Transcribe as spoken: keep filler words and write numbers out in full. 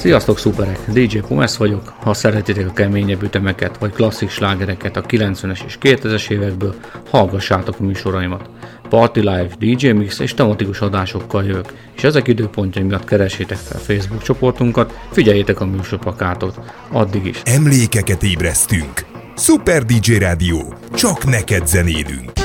Sziasztok szuperek! dé dzsé Pumes vagyok. Ha szeretitek a keményebb ütemeket vagy klasszik slágereket a kilencvenes és kétezres évekből, hallgassátok a műsoraimat. Party Live, dé dzsé Mix és tematikus adásokkal jövök, és ezek időpontjai miatt keresétek fel Facebook csoportunkat, figyeljétek a műsorplakátot. Addig is. Emlékeket ébresztünk. Szuper dé dzsé Rádió. Csak neked zenélünk.